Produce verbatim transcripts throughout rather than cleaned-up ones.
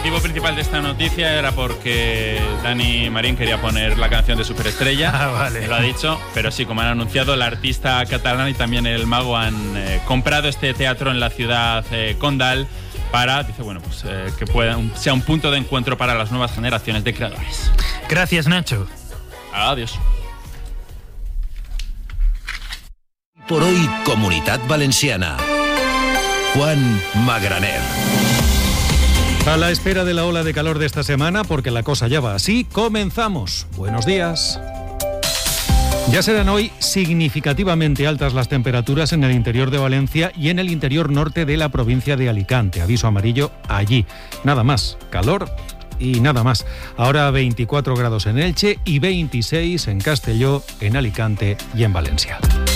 motivo principal de esta noticia era porque Dani Marín quería poner la canción de Superestrella. Ah, vale. Lo ha dicho, pero sí, como han anunciado, la artista catalana y también el mago han eh, comprado este teatro en la ciudad eh, condal para, dice, bueno, pues eh, que pueda, un, sea un punto de encuentro para las nuevas generaciones de creadores. Gracias, Nacho. Adiós. Por hoy, Comunitat Valenciana. Juan Magraner. A la espera de la ola de calor de esta semana, porque la cosa ya va así, comenzamos. Buenos días. Ya serán hoy significativamente altas las temperaturas en el interior de Valencia y en el interior norte de la provincia de Alicante. Aviso amarillo allí. Nada más. Calor y nada más. Ahora veinticuatro grados en Elche y veintiséis en Castelló, en Alicante y en Valencia.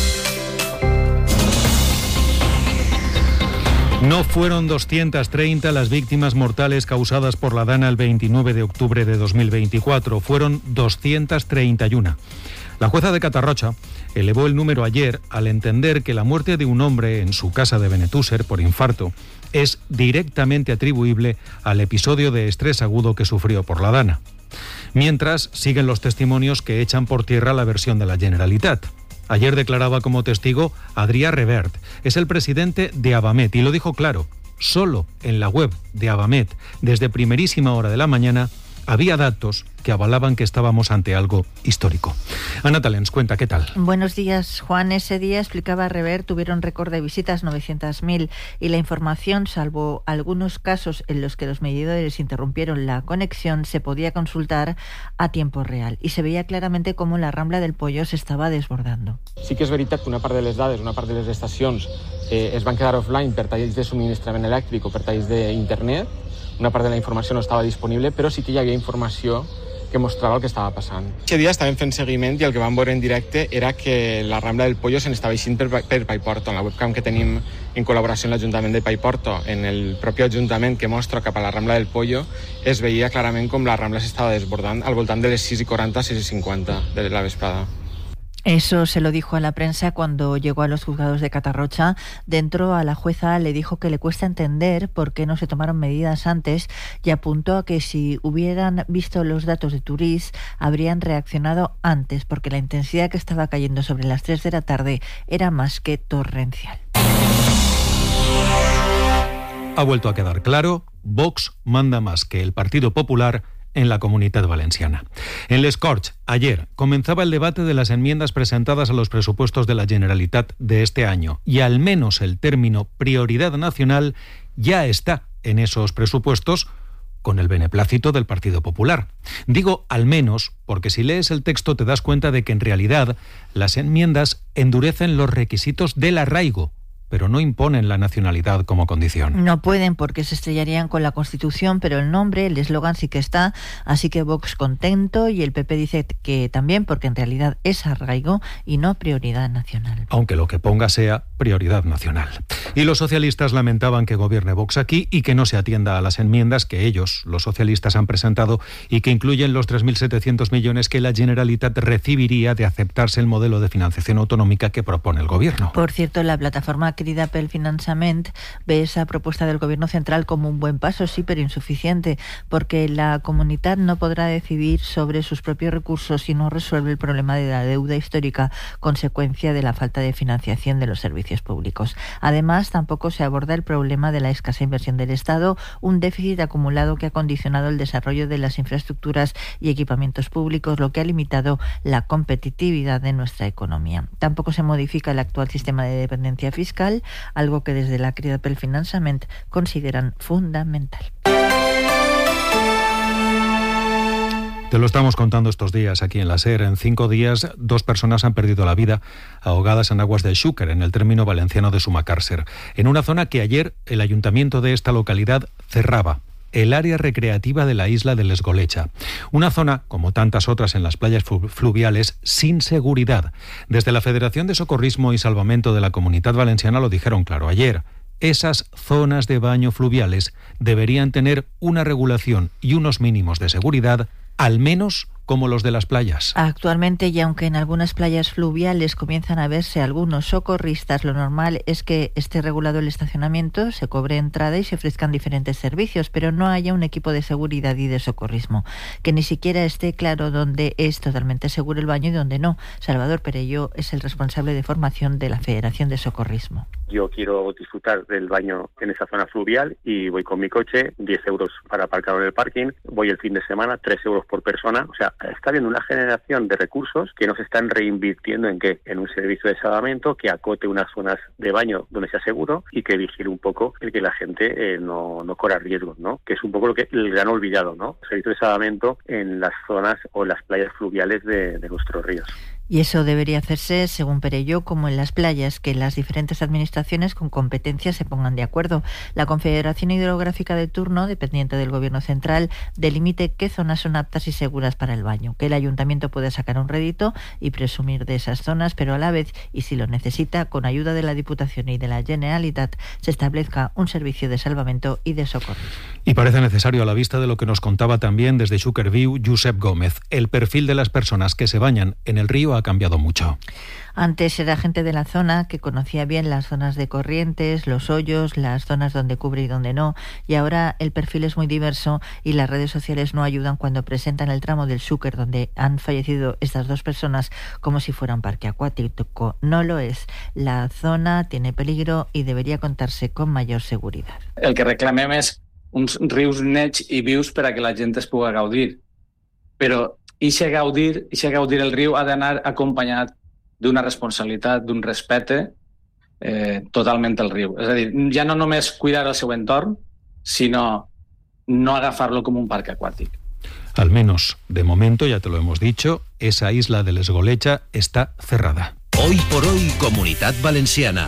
No fueron doscientas treinta las víctimas mortales causadas por la Dana el veintinueve de octubre de dos mil veinticuatro, fueron doscientas treinta y una. La jueza de Catarrocha elevó el número ayer al entender que la muerte de un hombre en su casa de Benetúser por infarto es directamente atribuible al episodio de estrés agudo que sufrió por la Dana. Mientras, siguen los testimonios que echan por tierra la versión de la Generalitat. Ayer declaraba como testigo Adrià Revert, es el presidente de Abamet, y lo dijo claro, solo en la web de Abamet, desde primerísima hora de la mañana, había datos que avalaban que estábamos ante algo histórico. Ana Talens, cuenta, ¿qué tal? Buenos días, Juan. Ese día, explicaba Revert, tuvieron récord de visitas novecientas mil y la información, salvo algunos casos en los que los medidores interrumpieron la conexión, se podía consultar a tiempo real y se veía claramente cómo la Rambla del Pollo se estaba desbordando. Sí que és veritat que una part de les dades, una part de les estacions eh, es van quedar offline per talls de subministrament elèctric o per talls d'internet. Una part de la informació no estava disponible, però sí que hi havia informació que mostrava el que estava passant. Aquest dia estàvem fent seguiment i el que vam veure en directe era que la Rambla del Pollo se n'estava eixint per, per Paiporto. En la webcam que tenim en col·laboració amb l'Ajuntament de Paiporto, en el propi Ajuntament que mostra cap a la Rambla del Pollo, es veia clarament com la Rambla s'estava desbordant al voltant de les sis i quaranta, sis i cinquanta de la vesprada. Eso se lo dijo a la prensa cuando llegó a los juzgados de Catarrocha. Dentro, a la jueza le dijo que le cuesta entender por qué no se tomaron medidas antes y apuntó a que si hubieran visto los datos de Turís habrían reaccionado antes, porque la intensidad que estaba cayendo sobre las tres de la tarde era más que torrencial. Ha vuelto a quedar claro, Vox manda más que el Partido Popular en la Comunitat Valenciana. En Les Corts, ayer, comenzaba el debate de las enmiendas presentadas a los presupuestos de la Generalitat de este año y al menos el término prioridad nacional ya está en esos presupuestos con el beneplácito del Partido Popular. Digo al menos porque si lees el texto te das cuenta de que en realidad las enmiendas endurecen los requisitos del arraigo, pero no imponen la nacionalidad como condición. No pueden porque se estrellarían con la Constitución, pero el nombre, el eslogan sí que está, así que Vox contento y el P P dice que también porque en realidad es arraigo y no prioridad nacional. Aunque lo que ponga sea prioridad nacional. Y los socialistas lamentaban que gobierne Vox aquí y que no se atienda a las enmiendas que ellos, los socialistas, han presentado y que incluyen los tres mil setecientos millones que la Generalitat recibiría de aceptarse el modelo de financiación autonómica que propone el gobierno. Por cierto, la plataforma Crida pel Finançament ve esa propuesta del Gobierno central como un buen paso, sí, pero insuficiente, porque la comunidad no podrá decidir sobre sus propios recursos si no resuelve el problema de la deuda histórica, consecuencia de la falta de financiación de los servicios públicos. Además, tampoco se aborda el problema de la escasa inversión del Estado, un déficit acumulado que ha condicionado el desarrollo de las infraestructuras y equipamientos públicos, lo que ha limitado la competitividad de nuestra economía. Tampoco se modifica el actual sistema de dependencia fiscal, algo que desde la Crida pel Finançament consideran fundamental. Te lo estamos contando estos días aquí en la SER. En cinco días, dos personas han perdido la vida ahogadas en aguas del Xúquer, en el término valenciano de Sumacàrcer, en una zona que ayer el ayuntamiento de esta localidad cerraba, el área recreativa de la isla de Lesgolecha. Una zona, como tantas otras en las playas fluviales, sin seguridad. Desde la Federación de Socorrismo y Salvamento de la Comunitat Valenciana lo dijeron claro ayer. Esas zonas de baño fluviales deberían tener una regulación y unos mínimos de seguridad al menos como los de las playas. Actualmente, y aunque en algunas playas fluviales comienzan a verse algunos socorristas, lo normal es que esté regulado el estacionamiento, se cobre entrada y se ofrezcan diferentes servicios, pero no haya un equipo de seguridad y de socorrismo. Que ni siquiera esté claro dónde es totalmente seguro el baño y dónde no. Salvador Perello es el responsable de formación de la Federación de Socorrismo. Yo quiero disfrutar del baño en esa zona fluvial y voy con mi coche, diez euros para aparcar en el parking, voy el fin de semana, tres euros por persona. O sea, está habiendo una generación de recursos que nos están reinvirtiendo en qué, en un servicio de salvamento que acote unas zonas de baño donde sea seguro y que vigile un poco el que la gente eh, no, no corra riesgos, ¿no? Que es un poco lo que el gran olvidado, ¿no? El servicio de salvamento en las zonas o las playas fluviales de, de nuestros ríos. Y eso debería hacerse, según Perello, como en las playas, que las diferentes administraciones con competencias se pongan de acuerdo. La Confederación Hidrográfica de turno, dependiente del Gobierno central, delimite qué zonas son aptas y seguras para el baño, que el ayuntamiento puede sacar un rédito y presumir de esas zonas, pero a la vez, y si lo necesita, con ayuda de la Diputación y de la Generalitat, se establezca un servicio de salvamento y de socorro. Y parece necesario, a la vista de lo que nos contaba también desde Xúquer-Viu Josep Gómez, el perfil de las personas que se bañan en el río ha cambiado mucho. Antes era gente de la zona que conocía bien las zonas de corrientes, los hoyos, las zonas donde cubre y donde no, y ahora el perfil es muy diverso y las redes sociales no ayudan cuando presentan el tramo del Xúquer donde han fallecido estas dos personas como si fuera un parque acuático. No lo es. La zona tiene peligro y debería contarse con mayor seguridad. El que reclamem és uns rius nets i vius per a que la gent es pugui gaudir, però ixe gaudir, ixe gaudir el riu ha d'anar acompanyat d'una responsabilitat, d'un respecte eh, totalment al riu. És a dir, ja no només cuidar el seu entorn, sinó no agafarlo como un parque acuático. Al menos, de momento, ya te lo hemos dicho, esa isla de l'Esgolecha está cerrada. Hoy por hoy, Comunidad Valenciana.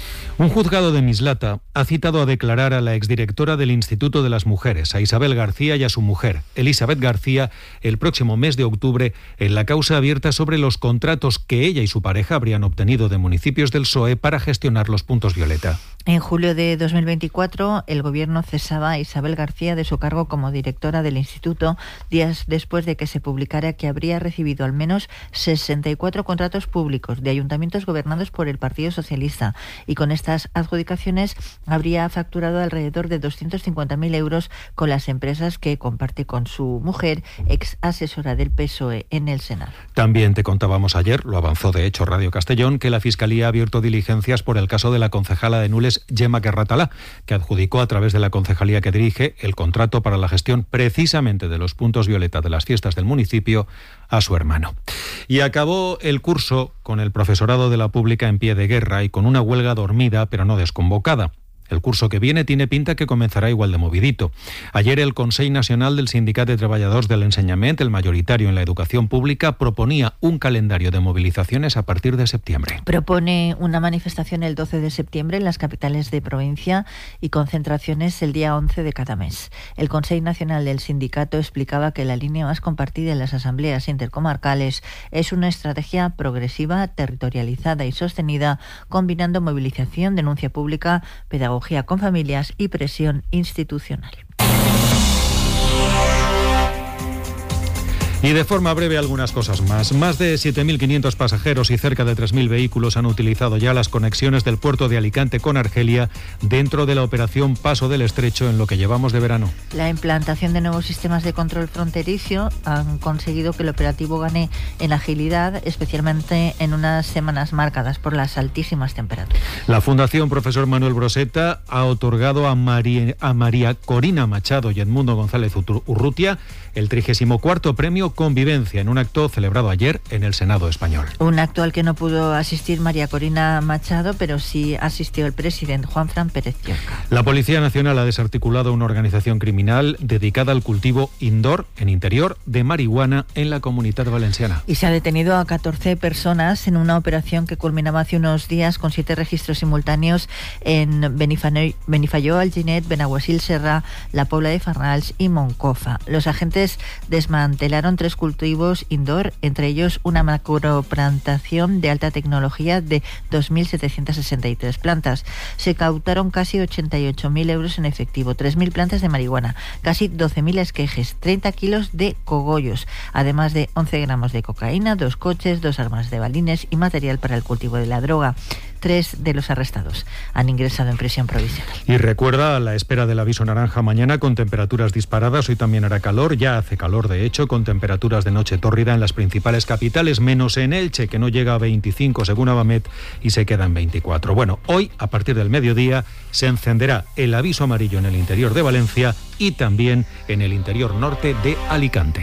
Un juzgado de Mislata ha citado a declarar a la exdirectora del Instituto de las Mujeres, a Isabel García, y a su mujer, Elizabeth García, el próximo mes de octubre en la causa abierta sobre los contratos que ella y su pareja habrían obtenido de municipios del P S O E para gestionar los puntos violeta. En julio de dos mil veinticuatro, el Gobierno cesaba a Isabel García de su cargo como directora del Instituto, días después de que se publicara que habría recibido al menos sesenta y cuatro contratos públicos de ayuntamientos gobernados por el Partido Socialista, y con esta Estas adjudicaciones habría facturado alrededor de doscientos cincuenta mil euros con las empresas que comparte con su mujer, ex asesora del P S O E en el Senado. También te contábamos ayer, lo avanzó de hecho Radio Castellón, que la Fiscalía ha abierto diligencias por el caso de la concejala de Nules, Gemma Querratalá, que adjudicó a través de la concejalía que dirige el contrato para la gestión precisamente de los puntos violeta de las fiestas del municipio a su hermano. Y acabó el curso con el profesorado de la pública en pie de guerra y con una huelga dormida pero no desconvocada. El curso que viene tiene pinta que comenzará igual de movidito. Ayer el Consell Nacional del Sindicat de Treballadors de l'Ensenyament, el mayoritario en la educación pública, proponía un calendario de movilizaciones a partir de septiembre. Propone una manifestación el doce de septiembre en las capitales de provincia y concentraciones el día once de cada mes. El Consell Nacional del Sindicato explicaba que la línea más compartida en las asambleas intercomarcales es una estrategia progresiva, territorializada y sostenida, combinando movilización, denuncia pública, pedagogía con familias y presión institucional. Y de forma breve algunas cosas más. Más de siete mil quinientos pasajeros y cerca de tres mil vehículos han utilizado ya las conexiones del puerto de Alicante con Argelia dentro de la operación Paso del Estrecho en lo que llevamos de verano. La implantación de nuevos sistemas de control fronterizo han conseguido que el operativo gane en agilidad, especialmente en unas semanas marcadas por las altísimas temperaturas. La Fundación Profesor Manuel Broseta ha otorgado a María, a María Corina Machado y Edmundo González Urrutia el trigésimo cuarto premio Convivencia en un acto celebrado ayer en el Senado español. Un acto al que no pudo asistir María Corina Machado, pero sí asistió el presidente Juanfran Pérez Llorca. La Policía Nacional ha desarticulado una organización criminal dedicada al cultivo indoor, en interior, de marihuana en la Comunidad Valenciana. Y se ha detenido a catorce personas en una operación que culminaba hace unos días con siete registros simultáneos en Benifayó, Alginet, Benaguasil, Serra, La Pobla de Farnals y Moncofa. Los agentes desmantelaron tres cultivos indoor, entre ellos una macroplantación de alta tecnología de dos mil setecientas sesenta y tres plantas. Se cautaron casi ochenta y ocho mil euros en efectivo, tres mil plantas de marihuana, casi doce mil esquejes, treinta kilos de cogollos, además de once gramos de cocaína, dos coches, dos armas de balines y material para el cultivo de la droga. Tres de los arrestados han ingresado en prisión provisional. Y recuerda, a la espera del aviso naranja mañana con temperaturas disparadas, hoy también hará calor, ya hace calor de hecho, con temperaturas de noche tórrida en las principales capitales, menos en Elche, que no llega a veinticinco según Abamet y se queda en veinticuatro. Bueno, hoy, a partir del mediodía, se encenderá el aviso amarillo en el interior de Valencia y también en el interior norte de Alicante.